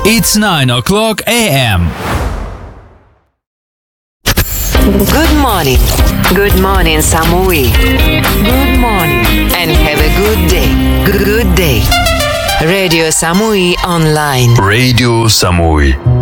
It's 9 o'clock a.m. Good morning. Good morning, Samui. Good morning. And have a good day. Good day. Radio Samui Online. Radio Samui.